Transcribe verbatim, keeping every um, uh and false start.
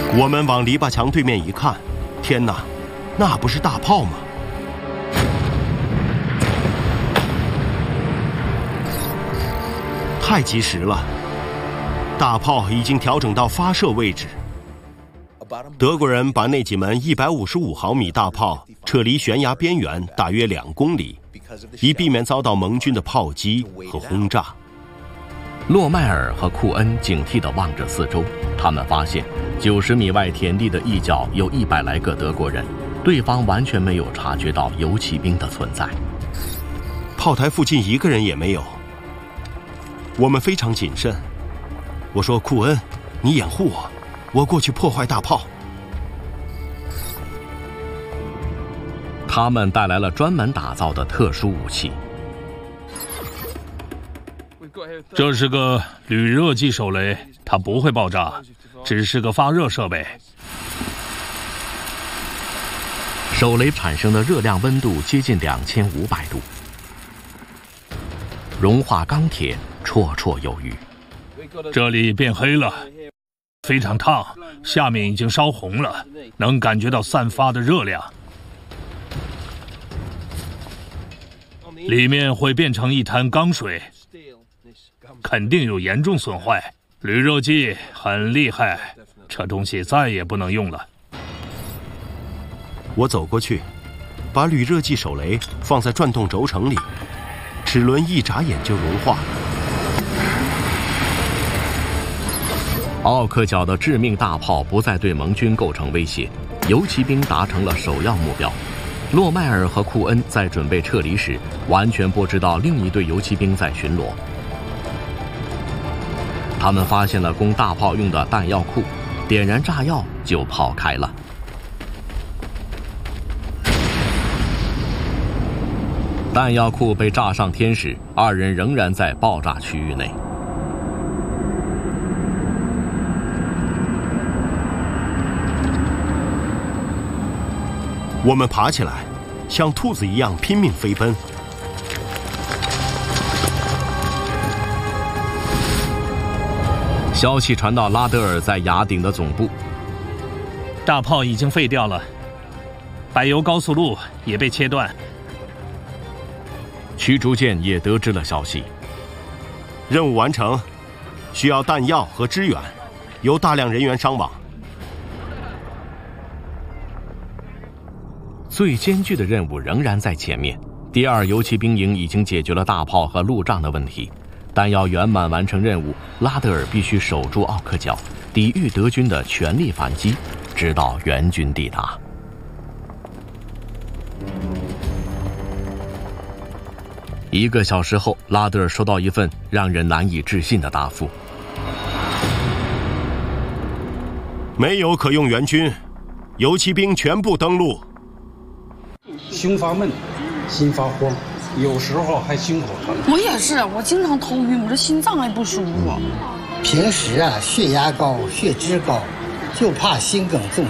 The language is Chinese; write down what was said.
我们往篱笆墙对面一看，天哪，那不是大炮吗？太及时了，大炮已经调整到发射位置。德国人把那几门一百五十五毫米大炮撤离悬崖边缘大约两公里，以避免遭到盟军的炮击和轰炸。 洛迈尔和库恩警惕地望着四周，他们发现九十米外田地的一角有一百来个德国人，对方完全没有察觉到游骑兵的存在。 炮台附近一个人也没有。我们非常谨慎。我说：“库恩，你掩护我，我过去破坏大炮。” 他们带来了专门打造的特殊武器。 这是个铝热剂手雷，它不会爆炸，只是个发热设备。 手雷产生的热量温度接近两千五百度，融化钢铁绰绰有余。 这里变黑了，非常烫，下面已经烧红了，能感觉到散发的热量。里面会变成一滩钢水，肯定有严重损坏。铝热剂很厉害，这东西再也不能用了。 我走过去，把铝热剂手雷放在转动轴承里，齿轮一眨眼就融化了。 奥克角的致命大炮不再对盟军构成威胁，游骑兵达成了首要目标。洛迈尔和库恩在准备撤离时，完全不知道另一队游骑兵在巡逻。他们发现了供大炮用的弹药库，点燃炸药就跑开了。弹药库被炸上天时，二人仍然在爆炸区域内。 我们爬起来，像兔子一样拼命飞奔。 消息传到拉德尔在雅典的总部， 大炮已经废掉了，柏油高速路也被切断。 驱逐舰也得知了消息， 任务完成，需要弹药和支援，有大量人员伤亡。 最艰巨的任务仍然在前面。第二游骑兵营已经解决了大炮和路障的问题，但要圆满完成任务，拉德尔必须守住奥克角，抵御德军的全力反击，直到援军抵达。一个小时后，拉德尔收到一份让人难以置信的答复： 没有可用援军，游骑兵全部登陆。 胸发闷，心发慌，有时候还心口疼。 我也是，我经常头晕，我这心脏也不舒服。 平时啊，血压高，血脂高，就怕心梗重